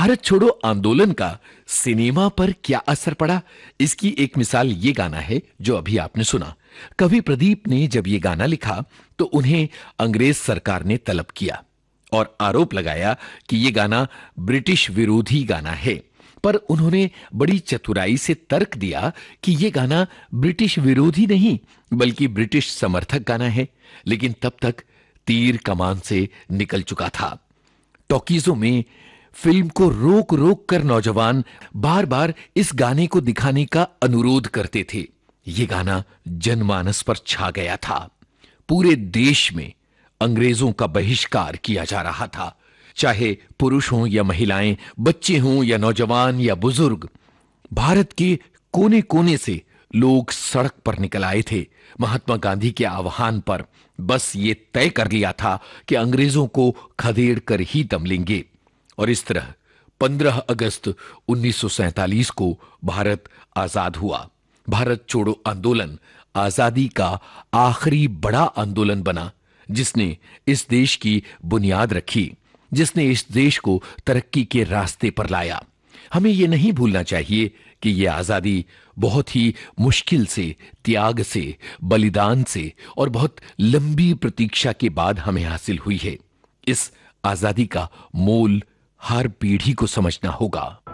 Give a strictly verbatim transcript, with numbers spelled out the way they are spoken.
भारत छोड़ो आंदोलन का सिनेमा पर क्या असर पड़ा, इसकी एक मिसाल ये गाना है जो अभी आपने सुना। कवि प्रदीप ने जब ये गाना लिखा तो उन्हें अंग्रेज सरकार ने तलब किया और आरोप लगाया कि ये गाना ब्रिटिश विरोधी गाना है। पर उन्होंने बड़ी चतुराई से तर्क दिया कि यह गाना ब्रिटिश विरोधी नहीं बल्कि ब्रिटिश समर्थक गाना है। लेकिन तब तक तीर कमान से निकल चुका था। टॉकीजों में फिल्म को रोक रोक कर नौजवान बार बार इस गाने को दिखाने का अनुरोध करते थे। यह गाना जनमानस पर छा गया था। पूरे देश में अंग्रेजों का बहिष्कार किया जा रहा था। चाहे पुरुष हों या महिलाएं, बच्चे हों या नौजवान या बुजुर्ग, भारत के कोने कोने से लोग सड़क पर निकल आए थे। महात्मा गांधी के आह्वान पर बस ये तय कर लिया था कि अंग्रेजों को खदेड़ कर ही दम लेंगे। और इस तरह पंद्रह अगस्त उन्नीस सौ सैंतालीस को भारत आजाद हुआ। भारत छोड़ो आंदोलन आजादी का आखिरी बड़ा आंदोलन बना, जिसने इस देश की बुनियाद रखी, जिसने इस देश को तरक्की के रास्ते पर लाया। हमें यह नहीं भूलना चाहिए कि यह आजादी बहुत ही मुश्किल से, त्याग से, बलिदान से और बहुत लंबी प्रतीक्षा के बाद हमें हासिल हुई है। इस आजादी का मोल हर पीढ़ी को समझना होगा।